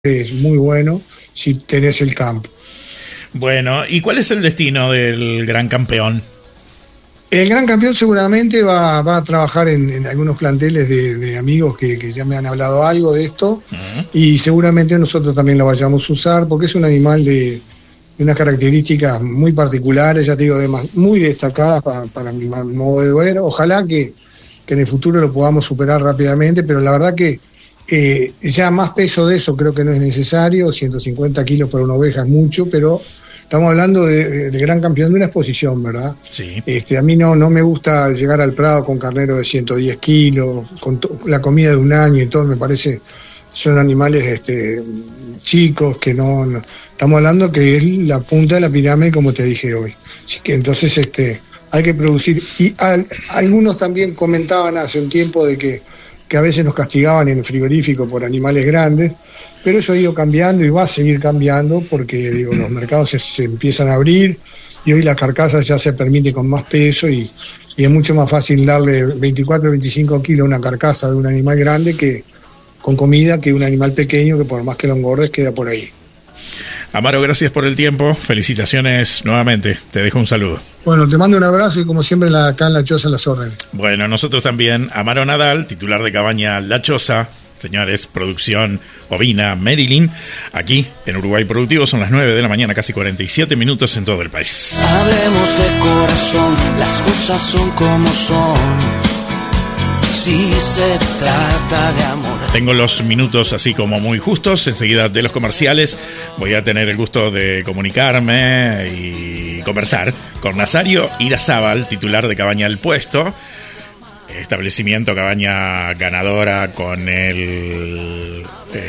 es muy bueno si tenés el campo. Bueno, ¿y cuál es el destino del gran campeón? El gran campeón seguramente va a trabajar en algunos planteles de amigos que ya me han hablado algo de esto, y seguramente nosotros también lo vayamos a usar, porque es un animal de unas características muy particulares, ya te digo, muy destacadas para mi modo de ver. Ojalá que en el futuro lo podamos superar rápidamente, pero la verdad que ya más peso de eso creo que no es necesario. 150 kilos para una oveja es mucho, pero estamos hablando de gran campeón de una exposición, ¿verdad? Sí. A mí no me gusta llegar al Prado con carnero de 110 kilos, con la comida de un año y todo, me parece, son animales chicos que no estamos hablando que es la punta de la pirámide, como te dije hoy. Así que entonces hay que producir. Y algunos también comentaban hace un tiempo de que a veces nos castigaban en el frigorífico por animales grandes, pero eso ha ido cambiando y va a seguir cambiando porque los mercados se empiezan a abrir y hoy la carcasa ya se permite con más peso y es mucho más fácil darle 24 o 25 kilos a una carcasa de un animal grande que con comida que un animal pequeño que por más que lo engordes queda por ahí. Amaro, gracias por el tiempo, felicitaciones nuevamente, te dejo un saludo. Bueno, te mando un abrazo y como siempre acá en La Choza las órdenes. Bueno, nosotros también. Amaro Nadal, titular de Cabaña La Choza, señores, producción ovina Marilyn, aquí en Uruguay Productivo, son las 9 de la mañana, casi 47 minutos en todo el país. Hablemos de corazón, las cosas son como son. Si se trata de amor. Tengo los minutos así como muy justos. Enseguida de los comerciales voy a tener el gusto de comunicarme y conversar con Nazario Irazábal, titular de Cabaña El Puesto, establecimiento cabaña ganadora con el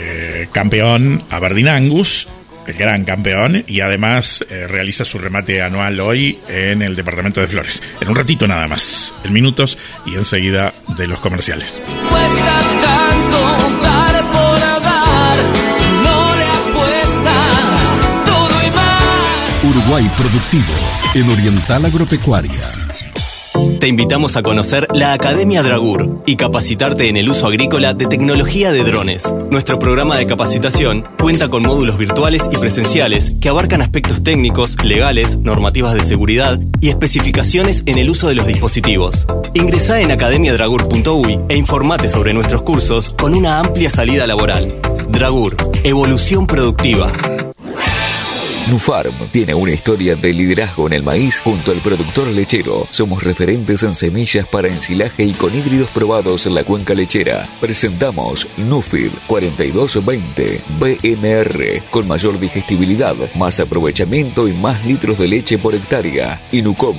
campeón Aberdeen Angus, el gran campeón, y además realiza su remate anual hoy en el departamento de Flores. En un ratito nada más, en minutos y enseguida de los comerciales. Cuesta tanto dar por dar, si no le apuestas, todo y más. Uruguay Productivo, en Oriental Agropecuaria. Te invitamos a conocer la Academia Dragur y capacitarte en el uso agrícola de tecnología de drones. Nuestro programa de capacitación cuenta con módulos virtuales y presenciales que abarcan aspectos técnicos, legales, normativas de seguridad y especificaciones en el uso de los dispositivos. Ingresá en academiadragur.uy e informate sobre nuestros cursos con una amplia salida laboral. Dragur, evolución productiva. Nufarm tiene una historia de liderazgo en el maíz junto al productor lechero. Somos referentes en semillas para ensilaje y con híbridos probados en la cuenca lechera. Presentamos Nufid 4220 BMR con mayor digestibilidad, más aprovechamiento y más litros de leche por hectárea. Y Nucom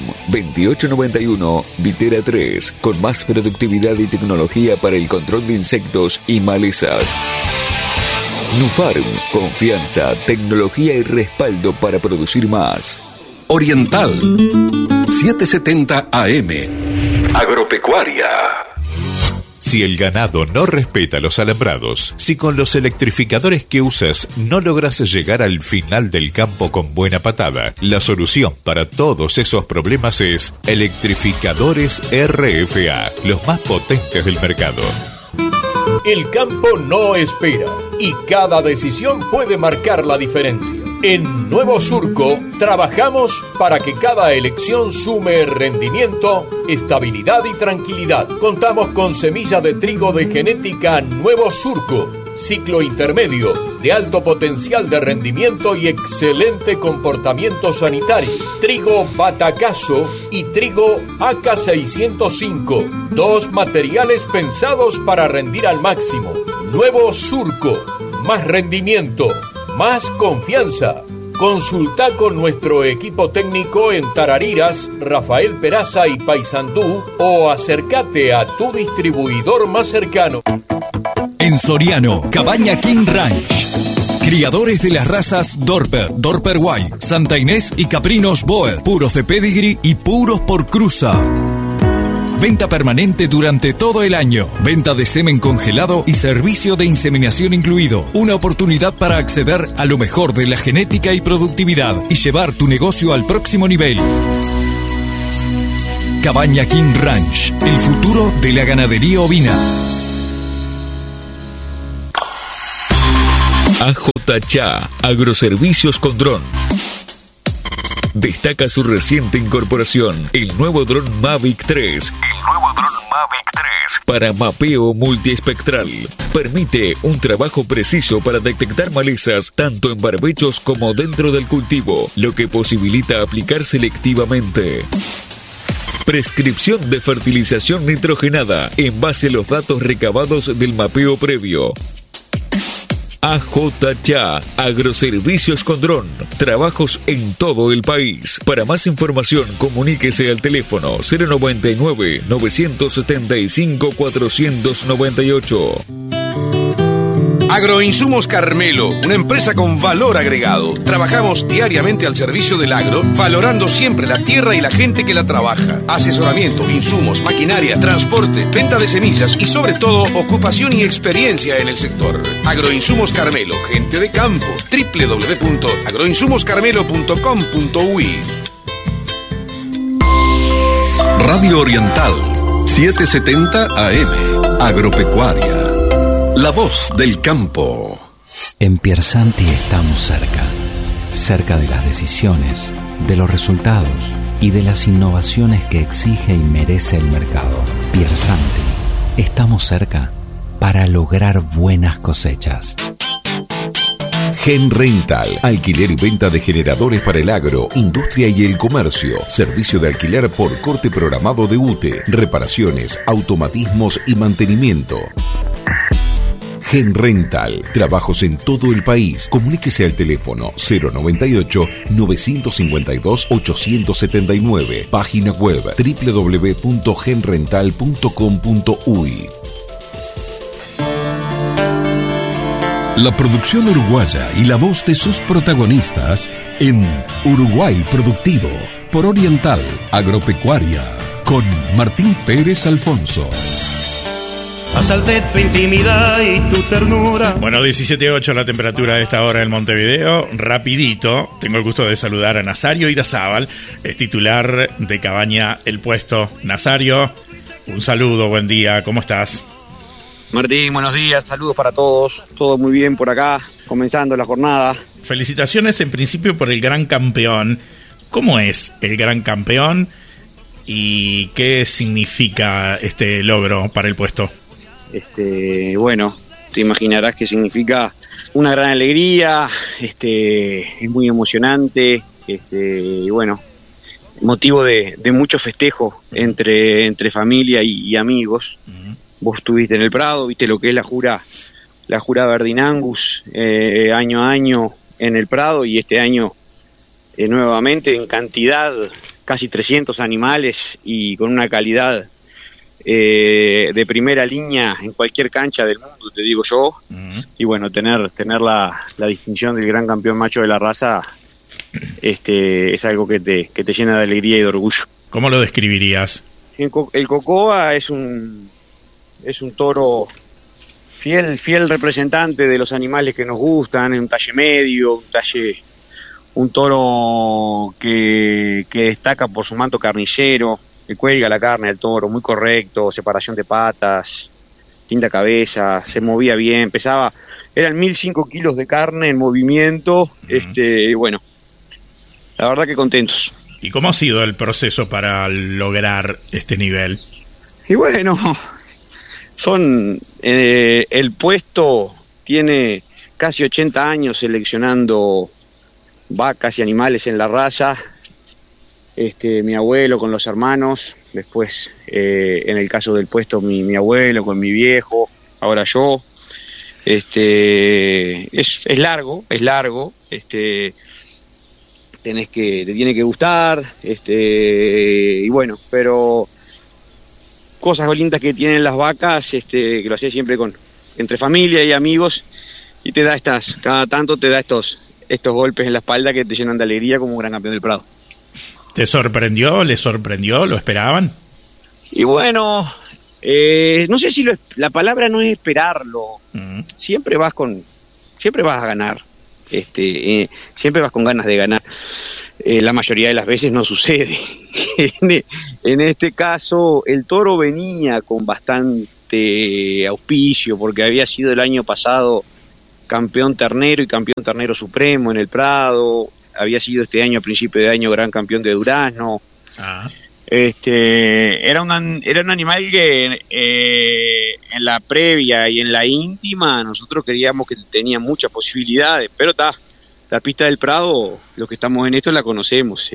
2891 Vitera 3 con más productividad y tecnología para el control de insectos y malezas. Nufarm, confianza, tecnología y respaldo para producir más. Oriental 770 AM. Agropecuaria. Si el ganado no respeta los alambrados, si con los electrificadores que usas no logras llegar al final del campo con buena patada, la solución para todos esos problemas es Electrificadores RFA, los más potentes del mercado. El campo no espera y cada decisión puede marcar la diferencia. En Nuevo Surco trabajamos para que cada elección sume rendimiento, estabilidad y tranquilidad. Contamos con semilla de trigo de genética Nuevo Surco, ciclo intermedio, de alto potencial de rendimiento y excelente comportamiento sanitario. Trigo Batacazo y trigo AK605, dos materiales pensados para rendir al máximo. Nuevo Surco, más rendimiento, más confianza. Consulta con nuestro equipo técnico en Tarariras, Rafael Peraza y Paysandú o acércate a tu distribuidor más cercano. En Soriano, Cabaña King Ranch. Criadores de las razas Dorper, Dorper White, Santa Inés y Caprinos Boer. Puros de pedigree y puros por cruza. Venta permanente durante todo el año. Venta de semen congelado y servicio de inseminación incluido. Una oportunidad para acceder a lo mejor de la genética y productividad y llevar tu negocio al próximo nivel. Cabaña King Ranch, el futuro de la ganadería ovina. AJ Cha, Agroservicios con dron. Destaca su reciente incorporación, el nuevo dron Mavic 3. Para mapeo multiespectral. Permite un trabajo preciso para detectar malezas tanto en barbechos como dentro del cultivo, lo que posibilita aplicar selectivamente. Prescripción de fertilización nitrogenada en base a los datos recabados del mapeo previo. AJ Cha, Agroservicios con dron. Trabajos en todo el país. Para más información, comuníquese al teléfono 099-975-498. Agroinsumos Carmelo, una empresa con valor agregado. Trabajamos diariamente al servicio del agro, valorando siempre la tierra y la gente que la trabaja. Asesoramiento, insumos, maquinaria, transporte, venta de semillas y sobre todo ocupación y experiencia en el sector. Agroinsumos Carmelo, gente de campo. www.agroinsumoscarmelo.com.uy. Radio Oriental 770 AM, Agropecuaria. La voz del campo. En Piersanti estamos cerca de las decisiones, de los resultados y de las innovaciones que exige y merece el mercado. Piersanti, estamos cerca para lograr buenas cosechas. Gen Rental, alquiler y venta de generadores para el agro, industria y el comercio, servicio de alquiler por corte programado de UTE, reparaciones, automatismos y mantenimiento. Gen Rental, trabajos en todo el país. Comuníquese al teléfono 098-952-879. Página web www.genrental.com.uy. La producción uruguaya y la voz de sus protagonistas en Uruguay Productivo por Oriental Agropecuaria con Martín Pérez Alfonso. Asalté tu intimidad y tu ternura. Bueno, 17.8 la temperatura de esta hora en Montevideo. Rapidito, tengo el gusto de saludar a Nazario Irazábal, es titular de Cabaña El Puesto. Nazario, un saludo, buen día, ¿cómo estás? Martín, buenos días, saludos para todos, todo muy bien por acá, comenzando la jornada. Felicitaciones en principio por el gran campeón. ¿Cómo es el gran campeón y qué significa este logro para el puesto? Bueno, te imaginarás que significa una gran alegría, es muy emocionante, y bueno, motivo de mucho festejo entre familia y amigos. Uh-huh. Vos estuviste en el Prado, viste lo que es la jura Verdin Angus, año a año en el Prado, y este año nuevamente en cantidad, casi 300 animales y con una calidad de primera línea en cualquier cancha del mundo, te digo yo. Uh-huh. Y bueno, tener la distinción del gran campeón macho de la raza es algo que te llena de alegría y de orgullo. ¿Cómo lo describirías? El Cocoa es un toro fiel representante de los animales que nos gustan, en un talle medio, un toro que destaca por su manto carnicero, que cuelga la carne al toro, muy correcto, separación de patas, linda cabeza, se movía bien, eran 1.005 kilos de carne en movimiento. Uh-huh. Bueno, la verdad que contentos. ¿Y cómo ha sido el proceso para lograr este nivel? Y bueno, el puesto tiene casi 80 años seleccionando vacas y animales en la raza. Mi abuelo con los hermanos, después en el caso del puesto mi abuelo con mi viejo, ahora yo. Es largo, te tiene que gustar, y bueno, pero cosas lindas que tienen las vacas, que lo hacía siempre entre familia y amigos, y cada tanto te da estos golpes en la espalda que te llenan de alegría como un gran campeón del Prado. ¿Te sorprendió? ¿Les sorprendió? ¿Lo esperaban? Y bueno, no sé si la palabra no es esperarlo. Uh-huh. Siempre vas a ganar. Siempre vas con ganas de ganar. La mayoría de las veces no sucede. En este caso, el toro venía con bastante auspicio, porque había sido el año pasado campeón ternero y campeón ternero supremo en el Prado. Había sido este año, a principio de año, gran campeón de durazno. Era un animal que en la previa y en la íntima nosotros creíamos que tenía muchas posibilidades, pero la pista del Prado, los que estamos en esto la conocemos,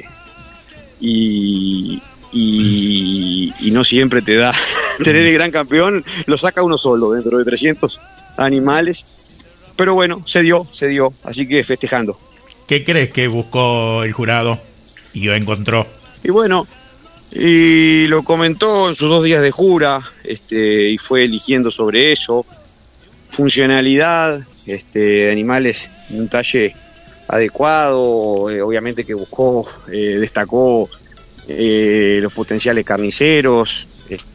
y no siempre te da tener el gran campeón, lo saca uno solo dentro de 300 animales, pero bueno, se dio, así que festejando. ¿Qué crees que buscó el jurado y encontró? Y bueno, y lo comentó en sus 2 días de jura, y fue eligiendo sobre eso. Funcionalidad, animales en un talle adecuado, obviamente que buscó, destacó los potenciales carniceros,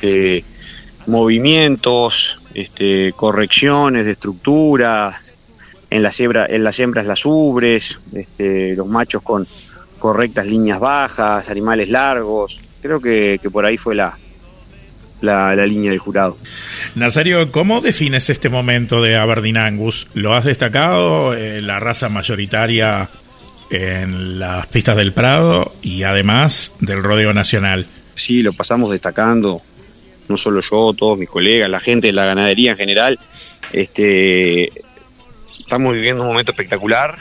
movimientos, correcciones de estructuras, en las hembras las ubres, los machos con correctas líneas bajas, animales largos. Creo que por ahí fue la línea del jurado. Nazario, ¿cómo defines este momento de Aberdeen Angus? ¿Lo has destacado, la raza mayoritaria en las pistas del Prado y además del rodeo nacional? Sí, lo pasamos destacando, no solo yo, todos mis colegas, la gente de la ganadería en general. Estamos viviendo un momento espectacular,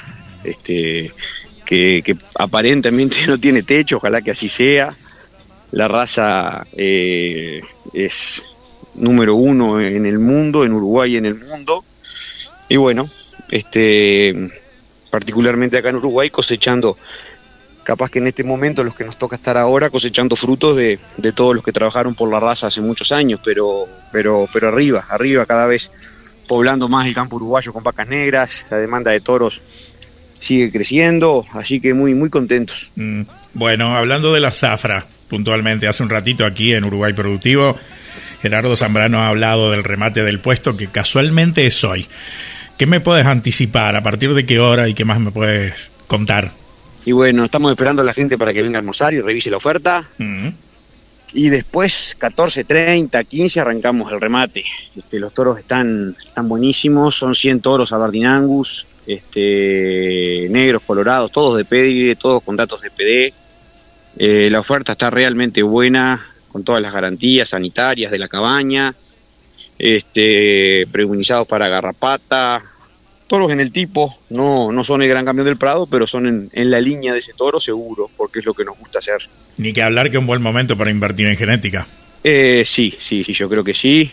que aparentemente no tiene techo, ojalá que así sea. La raza es número 1 en el mundo, en Uruguay y en el mundo. Y bueno, particularmente acá en Uruguay, cosechando, capaz que en este momento los que nos toca estar ahora, cosechando frutos de todos los que trabajaron por la raza hace muchos años, pero arriba cada vez poblando más el campo uruguayo con vacas negras. La demanda de toros sigue creciendo, así que muy, muy contentos. Bueno, hablando de la zafra, puntualmente, hace un ratito aquí en Uruguay Productivo, Gerardo Zambrano ha hablado del remate del puesto, que casualmente es hoy. ¿Qué me puedes anticipar? ¿A partir de qué hora y qué más me puedes contar? Y bueno, estamos esperando a la gente para que venga a almorzar y revise la oferta. Y después, 14:30, 15, arrancamos el remate. Los toros están buenísimos, son 100 toros Aberdeen Angus, negros, colorados, todos de pedigree, todos con datos de PD. La oferta está realmente buena, con todas las garantías sanitarias de la cabaña, preimunizados para garrapata, toros en el tipo, no son el gran campeón del Prado, pero son en la línea de ese toro seguro, porque es lo que nos gusta hacer. Ni que hablar que un buen momento para invertir en genética. Sí, yo creo que sí.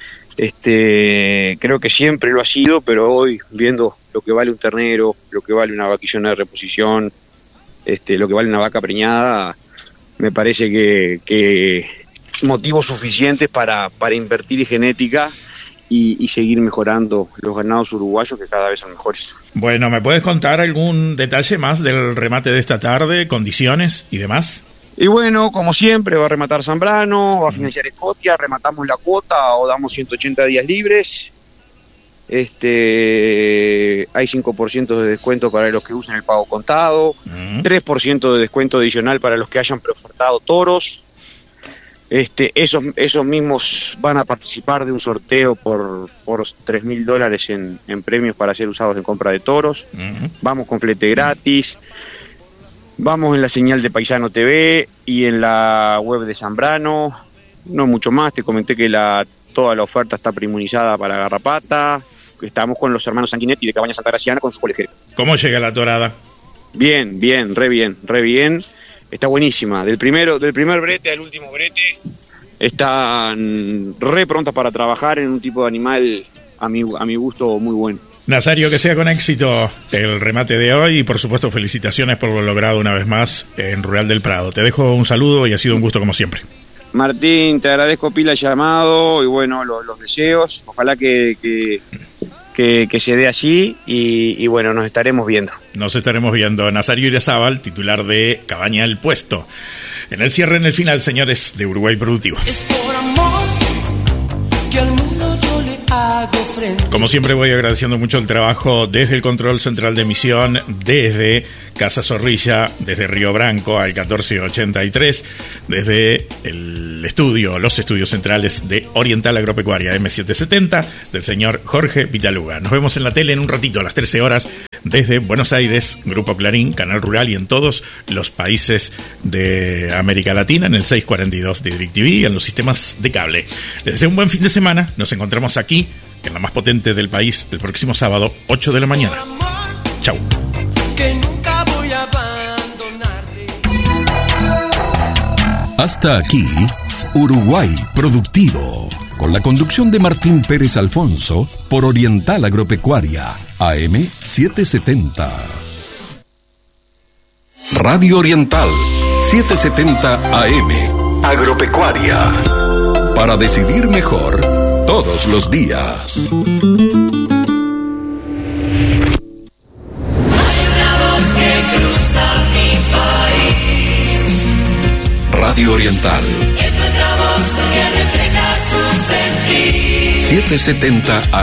Creo que siempre lo ha sido, pero hoy, viendo lo que vale un ternero, lo que vale una vaquillona de reposición, lo que vale una vaca preñada, me parece que motivos suficientes para invertir en genética y seguir mejorando los ganados uruguayos, que cada vez son mejores. Bueno, ¿me puedes contar algún detalle más del remate de esta tarde, condiciones y demás? Y bueno, como siempre, va a rematar Zambrano, va a financiar Scotia, rematamos la cuota o damos 180 días libres. Hay 5% de descuento para los que usen el pago contado, 3% de descuento adicional para los que hayan preofertado toros. Esos mismos van a participar de un sorteo por $3.000 en premios para ser usados en compra de toros. Vamos con flete gratis. Vamos en la señal de Paisano TV y en la web de Zambrano. No mucho más, te comenté que toda la oferta está preinmunizada para garrapata. Estamos con los hermanos Sanguinetti de Cabaña Santa Graciana con su colegio. ¿Cómo llega la torada? Bien, re bien. Está buenísima. Del primer brete al último brete están re prontas para trabajar en un tipo de animal a mi gusto muy bueno. Nazario, que sea con éxito el remate de hoy y por supuesto felicitaciones por lo logrado una vez más en Rural del Prado. Te dejo un saludo y ha sido un gusto como siempre. Martín, te agradezco pila el llamado y bueno, los deseos. Ojalá que se dé así y bueno, nos estaremos viendo. Nos estaremos viendo. Nazario Irazábal, titular de Cabaña El Puesto. En el cierre, en el final, señores de Uruguay Productivo. Es por amor que que al mundo yo le hago frente. Como siempre voy agradeciendo mucho el trabajo desde el control central de emisión, desde Casa Zorrilla, desde Río Branco al 1483, desde el estudio, los estudios centrales de Oriental Agropecuaria M770, del señor Jorge Vitaluga. Nos vemos en la tele en un ratito a las 13 horas desde Buenos Aires, Grupo Clarín, Canal Rural y en todos los países de América Latina, en el 642 de DirecTV y en los sistemas de cable. Les deseo un buen fin de semana. Nos encontramos aquí, en la más potente del país, el próximo sábado, 8 de la mañana. Chau. Que nunca voy a abandonarte. Hasta aquí, Uruguay Productivo, con la conducción de Martín Pérez Alfonso por Oriental Agropecuaria, AM 770. Radio Oriental, 770 AM, Agropecuaria, para decidir mejor todos los días. Radio Oriental. Es nuestra voz que refleja su sentir. 770